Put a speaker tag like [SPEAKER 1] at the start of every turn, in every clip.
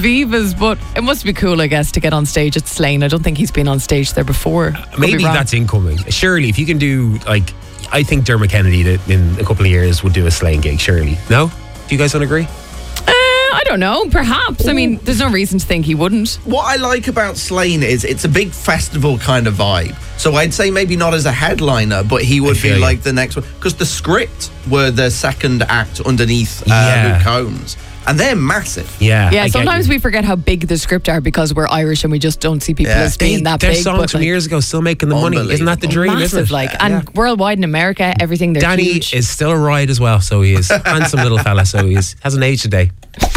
[SPEAKER 1] Aviva's, but it must be cool, I guess, to get on stage at Slane. I don't think he's been on stage there before.
[SPEAKER 2] Maybe that's incoming. Surely, if you can do, like, I think Dermot Kennedy in a couple of years would do a Slane gig, surely. No? Do you guys don't agree?
[SPEAKER 1] I don't know, perhaps. I mean, there's no reason to think he wouldn't.
[SPEAKER 3] What I like about Slane is it's a big festival kind of vibe. So I'd say maybe not as a headliner, but he would be like the next one. Because the Script were the second act underneath Luke Combs. And they're massive.
[SPEAKER 1] Yeah, sometimes we forget how big the Script are because we're Irish and we just don't see people as being that
[SPEAKER 2] big.
[SPEAKER 1] Their
[SPEAKER 2] songs from years ago still making the money. Isn't that the dream?
[SPEAKER 1] Massive, and worldwide in America, everything. They're
[SPEAKER 2] Danny
[SPEAKER 1] huge.
[SPEAKER 2] is still a ride as well, so he is. Handsome little fella, so he is. Hasn't aged today.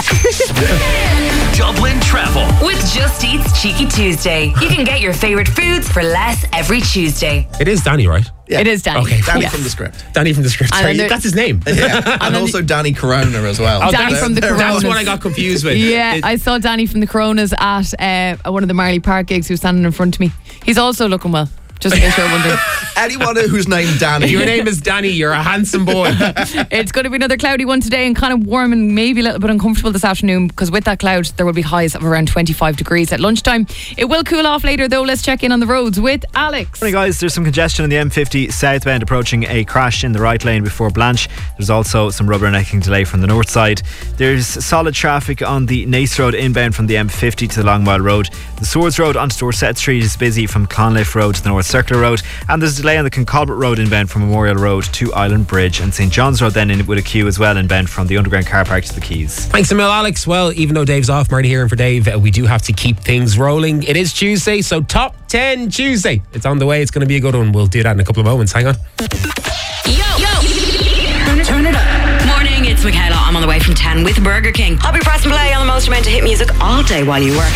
[SPEAKER 4] Dublin Travel with Just Eat's Cheeky Tuesday. You can get your favourite foods for less every Tuesday.
[SPEAKER 2] It is Danny, right?
[SPEAKER 1] Yeah. It is Danny.
[SPEAKER 2] Okay,
[SPEAKER 3] Danny from the Script.
[SPEAKER 2] Danny from the Script. That's his name.
[SPEAKER 3] Yeah. and also Danny Corona as well.
[SPEAKER 1] Danny from the Coronas.
[SPEAKER 2] That was what I got confused with.
[SPEAKER 1] Yeah, I saw Danny from the Coronas at one of the Marley Park gigs. He was standing in front of me. He's also looking well. Just in case you're wondering.
[SPEAKER 3] Anyone who's named Danny.
[SPEAKER 2] Your name is Danny, you're a handsome boy.
[SPEAKER 1] It's going to be another cloudy one today and kind of warm and maybe a little bit uncomfortable this afternoon because with that cloud there will be highs of around 25 degrees at lunchtime. It will cool off later though. Let's check in on the roads with Alex.
[SPEAKER 5] Morning guys, there's some congestion on the M50 southbound approaching a crash in the right lane before Blanche. There's also some rubbernecking delay from the north side. There's solid traffic on the Nace Road inbound from the M50 to the Longmire Road. The Swords Road onto Dorset Street is busy from Clonliffe Road to the North Circular Road, and there's a delay on the Concolbert Road inbound from Memorial Road to Island Bridge, and St John's Road then in with a queue as well inbound from the underground car park to the Quays.
[SPEAKER 2] Thanks a mil, Alex. Well, even though Dave's off, Marty here and for Dave, we do have to keep things rolling. It is Tuesday, so Top 10 Tuesday. It's on the way. It's going to be a good one. We'll do that in a couple of moments. Hang on.
[SPEAKER 4] Turn it up. Morning, it's Michaela. I'm on the way from 10 with Burger King. I'll be pressing play on the most amount of hit music all day while you work.